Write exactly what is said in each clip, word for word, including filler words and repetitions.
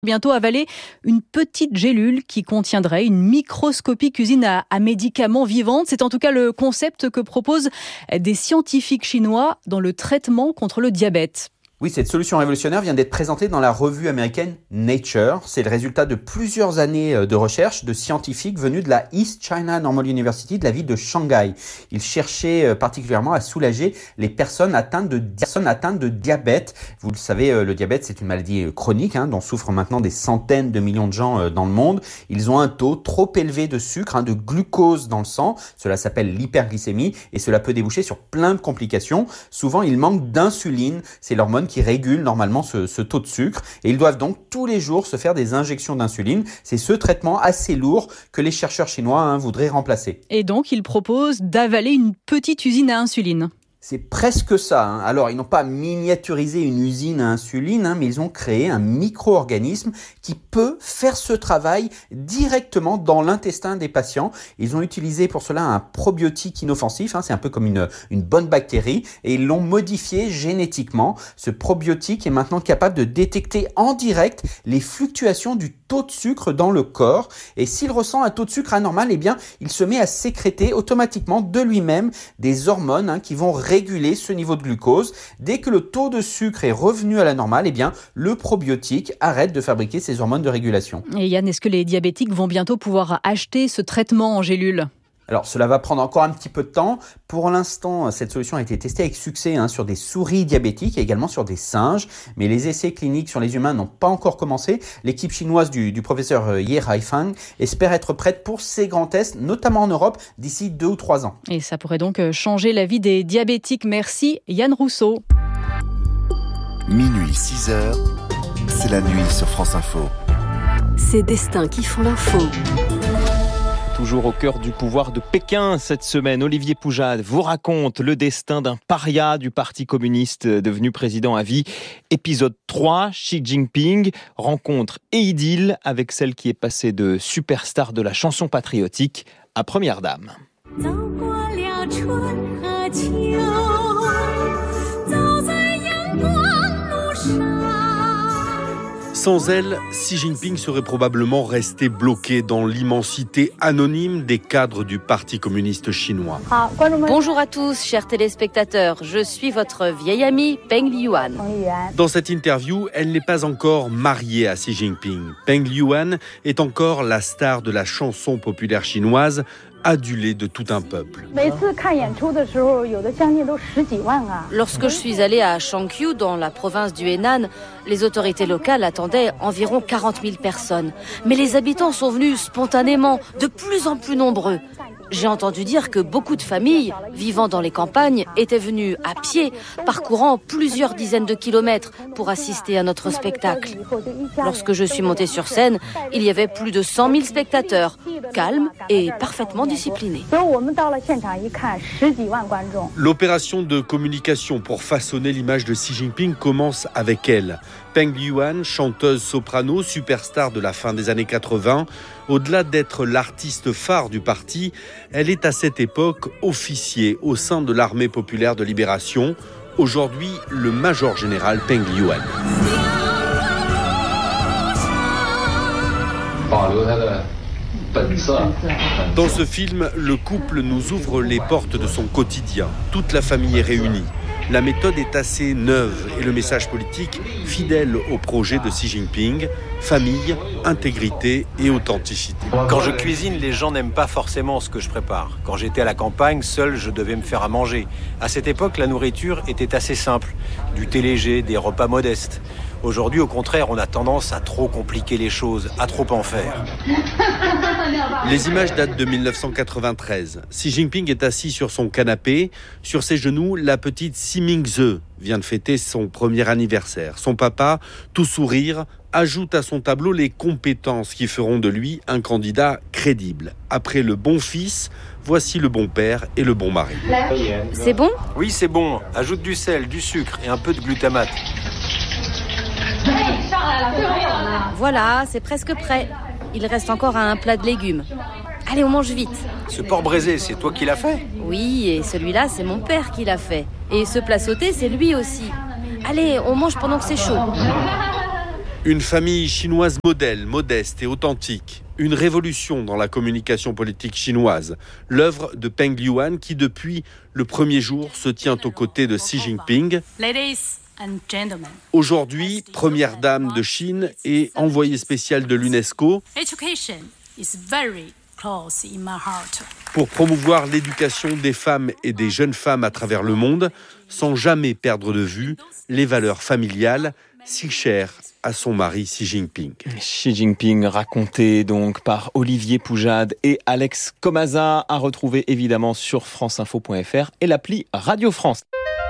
Bientôt avaler une petite gélule qui contiendrait une microscopique usine à, à médicaments vivante. C'est en tout cas le concept que proposent des scientifiques chinois dans le traitement contre le diabète. Oui, cette solution révolutionnaire vient d'être présentée dans la revue américaine Nature. C'est le résultat de plusieurs années de recherche de scientifiques venus de la East China Normal University de la ville de Shanghai. Ils cherchaient particulièrement à soulager les personnes atteintes de, personnes atteintes de diabète. Vous le savez, le diabète, c'est une maladie chronique hein, dont souffrent maintenant des centaines de millions de gens dans le monde. Ils ont un taux trop élevé de sucre, hein, de glucose dans le sang. Cela s'appelle l'hyperglycémie et cela peut déboucher sur plein de complications. Souvent, ils manquent d'insuline. C'est l'hormone qui régulent normalement ce, ce taux de sucre et ils doivent donc tous les jours se faire des injections d'insuline. C'est ce traitement assez lourd que les chercheurs chinois hein, voudraient remplacer. Et donc, ils proposent d'avaler une petite usine à insuline. C'est presque ça. Hein. Alors, ils n'ont pas miniaturisé une usine à insuline, hein, mais ils ont créé un micro-organisme qui peut faire ce travail directement dans l'intestin des patients. Ils ont utilisé pour cela un probiotique inoffensif, hein, c'est un peu comme une, une bonne bactérie, et ils l'ont modifié génétiquement. Ce probiotique est maintenant capable de détecter en direct les fluctuations du taux de sucre dans le corps. Et s'il ressent un taux de sucre anormal, eh bien, il se met à sécréter automatiquement de lui-même des hormones hein, qui vont réguler ce niveau de glucose. Dès que le taux de sucre est revenu à la normale, eh bien, le probiotique arrête de fabriquer ces hormones de régulation. Et Yann, est-ce que les diabétiques vont bientôt pouvoir acheter ce traitement en gélule ? Alors, cela va prendre encore un petit peu de temps. Pour l'instant, cette solution a été testée avec succès hein, sur des souris diabétiques et également sur des singes. Mais les essais cliniques sur les humains n'ont pas encore commencé. L'équipe chinoise du, du professeur Ye Haifang espère être prête pour ces grands tests, notamment en Europe, d'ici deux ou trois ans. Et ça pourrait donc changer la vie des diabétiques. Merci Yann Rousseau. Minuit, six heures, c'est la nuit sur France Info. Ces destins qui font l'info. Toujours au cœur du pouvoir de Pékin cette semaine, Olivier Poujade vous raconte le destin d'un paria du Parti communiste devenu président à vie. Épisode trois, Xi Jinping, rencontre et idylle avec celle qui est passée de superstar de la chanson patriotique à première dame. Sans elle, Xi Jinping serait probablement resté bloqué dans l'immensité anonyme des cadres du Parti communiste chinois. Bonjour à tous, chers téléspectateurs. Je suis votre vieille amie Peng Liyuan. Dans cette interview, elle n'est pas encore mariée à Xi Jinping. Peng Liyuan est encore la star de la chanson populaire chinoise, adulée de tout un peuple. Lorsque je suis allée à Shangqiu, dans la province du Henan, les autorités locales attendaient environ quarante mille personnes. Mais les habitants sont venus spontanément, de plus en plus nombreux. J'ai entendu dire que beaucoup de familles, vivant dans les campagnes, étaient venues à pied, parcourant plusieurs dizaines de kilomètres pour assister à notre spectacle. Lorsque je suis montée sur scène, il y avait plus de cent mille spectateurs, calmes et parfaitement disciplinés. L'opération de communication pour façonner l'image de Xi Jinping commence avec elle. Peng Liyuan, chanteuse soprano, superstar de la fin des années quatre-vingts. Au-delà d'être l'artiste phare du parti, elle est à cette époque officier au sein de l'armée populaire de libération. Aujourd'hui, le major général Peng Liyuan. Dans ce film, le couple nous ouvre les portes de son quotidien. Toute la famille est réunie. La méthode est assez neuve et le message politique fidèle au projet de Xi Jinping, famille, intégrité et authenticité. Quand je cuisine, les gens n'aiment pas forcément ce que je prépare. Quand j'étais à la campagne, seul, je devais me faire à manger. À cette époque, la nourriture était assez simple. Du thé léger, des repas modestes. Aujourd'hui, au contraire, on a tendance à trop compliquer les choses, à trop en faire. Les images datent de dix-neuf cent quatre-vingt-treize. Xi Jinping est assis sur son canapé. Sur ses genoux, la petite Xi Mingze vient de fêter son premier anniversaire. Son papa, tout sourire, ajoute à son tableau les compétences qui feront de lui un candidat crédible. Après le bon fils, voici le bon père et le bon mari. C'est bon ? Oui, c'est bon. Ajoute du sel, du sucre et un peu de glutamate. Voilà, c'est presque prêt. Il reste encore un plat de légumes. Allez, on mange vite. Ce porc braisé, c'est toi qui l'as fait ? Oui, et celui-là, c'est mon père qui l'a fait. Et ce plat sauté, c'est lui aussi. Allez, on mange pendant que c'est chaud. Une famille chinoise modèle, modeste et authentique. Une révolution dans la communication politique chinoise. L'œuvre de Peng Liyuan qui, depuis le premier jour, se tient aux côtés de Xi Jinping. Aujourd'hui, première dame de Chine et envoyée spéciale de l'UNESCO. Pour promouvoir l'éducation des femmes et des jeunes femmes à travers le monde, sans jamais perdre de vue les valeurs familiales si chères à son mari Xi Jinping. Xi Jinping raconté donc par Olivier Poujade et Alex Comaza, à retrouver évidemment sur franceinfo point f r et l'appli Radio France.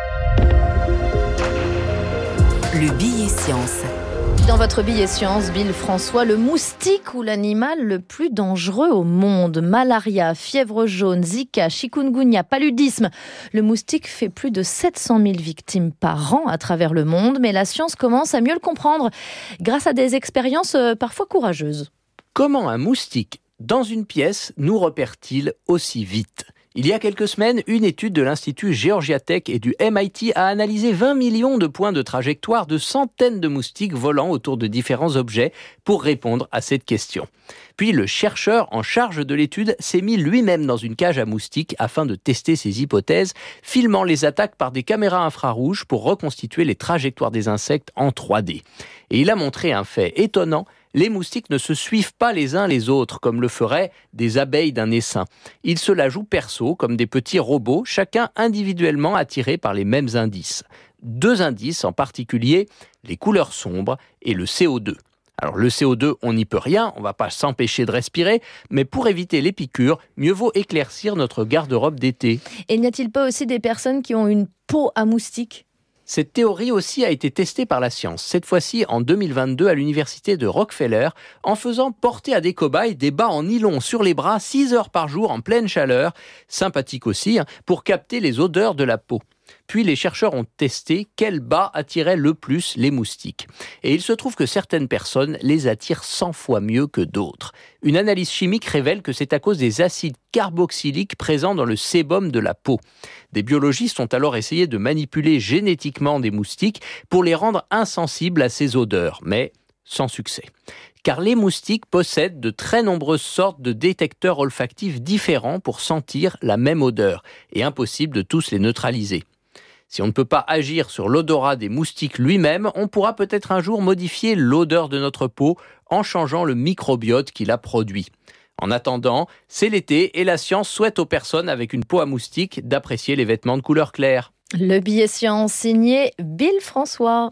Le billet science. Dans votre billet science, Bill François, le moustique ou l'animal le plus dangereux au monde. Malaria, fièvre jaune, Zika, chikungunya, paludisme. Le moustique fait plus de sept cent mille victimes par an à travers le monde, mais la science commence à mieux le comprendre grâce à des expériences parfois courageuses. Comment un moustique dans une pièce nous repère-t-il aussi vite ? Il y a quelques semaines, une étude de l'Institut Georgia Tech et du M I T a analysé vingt millions de points de trajectoire de centaines de moustiques volant autour de différents objets pour répondre à cette question. Puis le chercheur en charge de l'étude s'est mis lui-même dans une cage à moustiques afin de tester ses hypothèses, filmant les attaques par des caméras infrarouges pour reconstituer les trajectoires des insectes en trois D. Et il a montré un fait étonnant. Les moustiques ne se suivent pas les uns les autres, comme le feraient des abeilles d'un essaim. Ils se la jouent perso, comme des petits robots, chacun individuellement attiré par les mêmes indices. Deux indices en particulier, les couleurs sombres et le C O deux. Alors le C O deux, on n'y peut rien, on ne va pas s'empêcher de respirer, mais pour éviter les piqûres, mieux vaut éclaircir notre garde-robe d'été. Et n'y a-t-il pas aussi des personnes qui ont une peau à moustique ? Cette théorie aussi a été testée par la science, cette fois-ci en deux mille vingt-deux à l'université de Rockefeller, en faisant porter à des cobayes des bas en nylon sur les bras six heures par jour en pleine chaleur, sympathique aussi, hein, pour capter les odeurs de la peau. Puis les chercheurs ont testé quel bas attirait le plus les moustiques. Et il se trouve que certaines personnes les attirent cent fois mieux que d'autres. Une analyse chimique révèle que c'est à cause des acides carboxyliques présents dans le sébum de la peau. Des biologistes ont alors essayé de manipuler génétiquement des moustiques pour les rendre insensibles à ces odeurs, mais sans succès. Car les moustiques possèdent de très nombreuses sortes de détecteurs olfactifs différents pour sentir la même odeur, et impossible de tous les neutraliser. Si on ne peut pas agir sur l'odorat des moustiques lui-même, on pourra peut-être un jour modifier l'odeur de notre peau en changeant le microbiote qui la produit. En attendant, c'est l'été et la science souhaite aux personnes avec une peau à moustique d'apprécier les vêtements de couleur claire. Le billet science signé Bill François.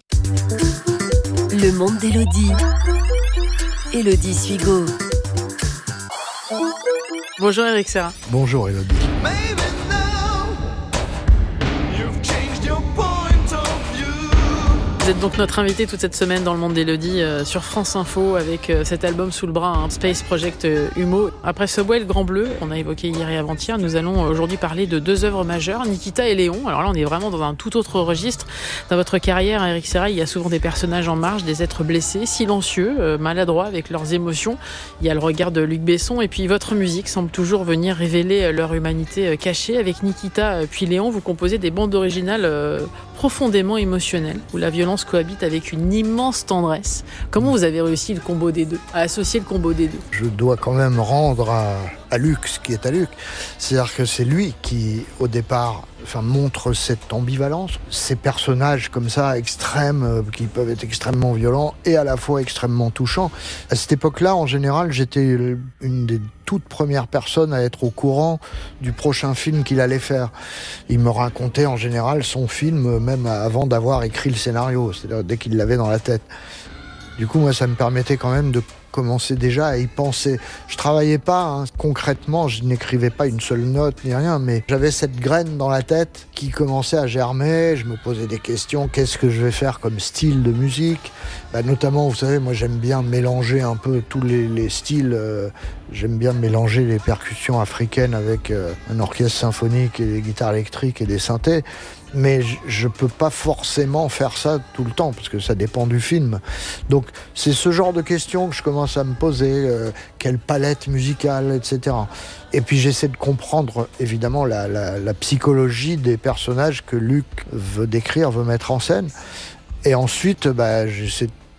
Le monde d'Élodie. Élodie Suigo. Bonjour Eric Serra. Bonjour Élodie. Vous êtes donc notre invité toute cette semaine dans le monde d'Élodie euh, sur France Info avec euh, cet album sous le bras, hein, Space Project euh, Humo. Après Subway et le Grand Bleu, qu'on a évoqué hier et avant-hier, nous allons aujourd'hui parler de deux œuvres majeures, Nikita et Léon. Alors là, on est vraiment dans un tout autre registre. Dans votre carrière, Eric Serra, il y a souvent des personnages en marge, des êtres blessés, silencieux, euh, maladroits avec leurs émotions. Il y a le regard de Luc Besson et puis votre musique semble toujours venir révéler leur humanité euh, cachée. Avec Nikita euh, puis Léon, vous composez des bandes originales euh, profondément émotionnelles, où la violence cohabite avec une immense tendresse. Comment vous avez réussi le combo des deux, à associer le combo des deux ? Je dois quand même rendre à, à Luc ce qui est à Luc. C'est-à-dire que c'est lui qui, au départ, enfin, montre cette ambivalence. Ces personnages comme ça, extrêmes, euh, qui peuvent être extrêmement violents et à la fois extrêmement touchants. À cette époque-là, en général, j'étais une des toutes premières personnes à être au courant du prochain film qu'il allait faire. Il me racontait en général son film, même avant d'avoir écrit le scénario, c'est-à-dire dès qu'il l'avait dans la tête. Du coup, moi, ça me permettait quand même de commencer déjà à y penser. Je travaillais pas, hein, concrètement, je n'écrivais pas une seule note ni rien, mais j'avais cette graine dans la tête qui commençait à germer. Je me posais des questions, qu'est-ce que je vais faire comme style de musique ? Bah, notamment, vous savez, moi j'aime bien mélanger un peu tous les, les styles. Euh, j'aime bien mélanger les percussions africaines avec euh, un orchestre symphonique et des guitares électriques et des synthés. Mais je ne peux pas forcément faire ça tout le temps, parce que ça dépend du film. Donc c'est ce genre de questions que je commence à me poser, euh, quelle palette musicale, et cetera. Et puis j'essaie de comprendre évidemment la, la, la psychologie des personnages que Luc veut décrire, veut mettre en scène. Et ensuite, bah, j'essaie de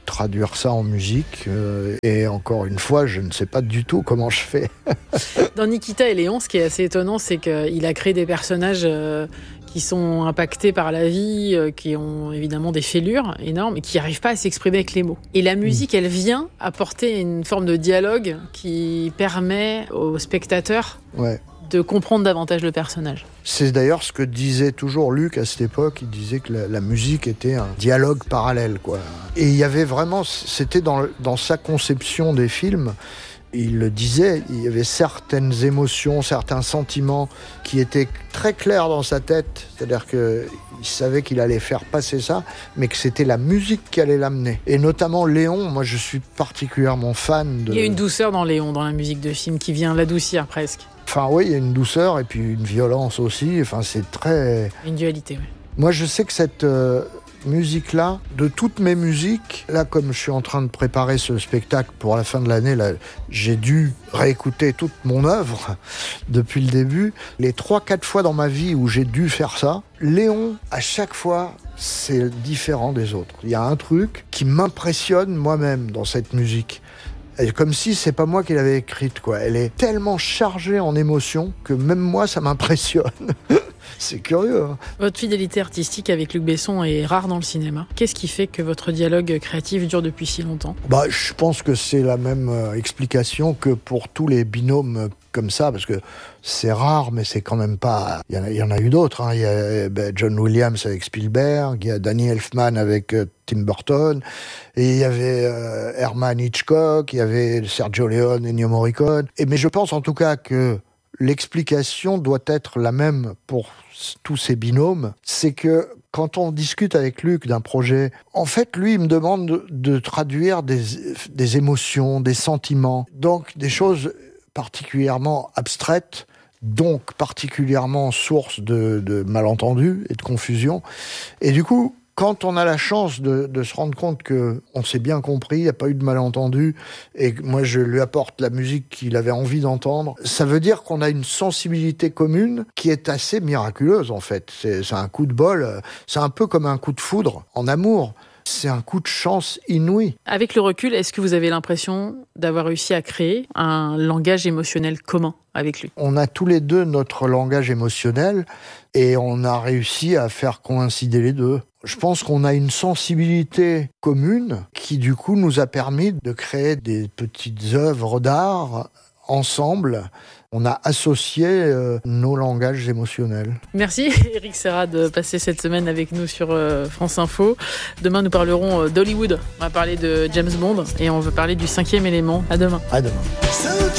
traduire ça en musique. Euh, et encore une fois, je ne sais pas du tout comment je fais. Dans Nikita et Léon, ce qui est assez étonnant, c'est qu'il a créé des personnages euh, qui sont impactés par la vie, euh, qui ont évidemment des fêlures énormes et qui n'arrivent pas à s'exprimer avec les mots. Et la musique, mmh. elle vient apporter une forme de dialogue qui permet aux spectateurs ouais. de comprendre davantage le personnage. C'est d'ailleurs ce que disait toujours Luc à cette époque. Il disait que la, la musique était un dialogue parallèle, quoi. Et il y avait vraiment, c'était dans, dans sa conception des films, il le disait, il y avait certaines émotions, certains sentiments qui étaient très clairs dans sa tête. C'est-à-dire qu'il savait qu'il allait faire passer ça, mais que c'était la musique qui allait l'amener. Et notamment Léon, moi je suis particulièrement fan de... Il y a une douceur dans Léon, dans la musique de film, qui vient l'adoucir presque. Enfin oui, il y a une douceur et puis une violence aussi. Enfin, c'est très... Une dualité, oui. Moi je sais que cette... Euh, musique-là, de toutes mes musiques, là comme je suis en train de préparer ce spectacle pour la fin de l'année, là, j'ai dû réécouter toute mon œuvre depuis le début. Les trois, quatre fois dans ma vie où j'ai dû faire ça, Léon, à chaque fois, c'est différent des autres. Il y a un truc qui m'impressionne moi-même dans cette musique. Et comme si c'est pas moi qui l'avais écrite, quoi. Elle est tellement chargée en émotions que même moi, ça m'impressionne. C'est curieux. Hein. Votre fidélité artistique avec Luc Besson est rare dans le cinéma. Qu'est-ce qui fait que votre dialogue créatif dure depuis si longtemps ? Bah, je pense que c'est la même euh, explication que pour tous les binômes euh, comme ça, parce que c'est rare, mais c'est quand même pas... Il y en a, il y en a eu d'autres. Hein. Il y a ben, John Williams avec Spielberg, il y a Danny Elfman avec euh, Tim Burton, et il y avait euh, Herman Hitchcock, il y avait Sergio Leone, Ennio Morricone. Et, mais je pense en tout cas que l'explication doit être la même pour tous ces binômes. C'est que quand on discute avec Luc d'un projet, en fait, lui, il me demande de, de traduire des, des émotions, des sentiments, donc des choses particulièrement abstraites, donc particulièrement source de, de malentendus et de confusion. Et du coup, quand on a la chance de, de se rendre compte qu'on s'est bien compris, il n'y a pas eu de malentendu, et que moi je lui apporte la musique qu'il avait envie d'entendre, ça veut dire qu'on a une sensibilité commune qui est assez miraculeuse en fait. C'est, c'est un coup de bol, c'est un peu comme un coup de foudre en amour. C'est un coup de chance inouï. Avec le recul, est-ce que vous avez l'impression d'avoir réussi à créer un langage émotionnel commun avec lui ? On a tous les deux notre langage émotionnel et on a réussi à faire coïncider les deux. Je pense qu'on a une sensibilité commune qui, du coup, nous a permis de créer des petites œuvres d'art ensemble. On a associé euh, nos langages émotionnels. Merci Éric Serra de passer cette semaine avec nous sur euh, France Info. Demain, nous parlerons euh, d'Hollywood. On va parler de James Bond et on va parler du cinquième élément. À demain. À demain.